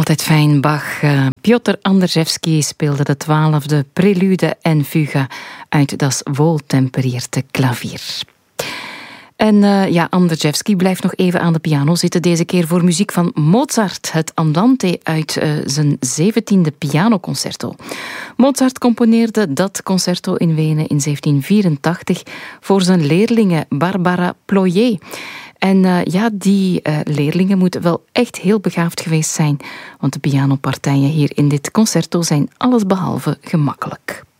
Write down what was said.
Altijd fijn, Bach. Piotr Anderszewski speelde de 12e prelude en fuga uit Das Wohltemperierte Klavier. En Anderszewski blijft nog even aan de piano zitten, deze keer voor muziek van Mozart, het Andante uit zijn 17e pianoconcerto. Mozart componeerde dat concerto in Wenen in 1784 voor zijn leerlinge Barbara Ployer. En die leerlingen moeten wel echt heel begaafd geweest zijn, want de pianopartijen hier in dit concerto zijn allesbehalve gemakkelijk.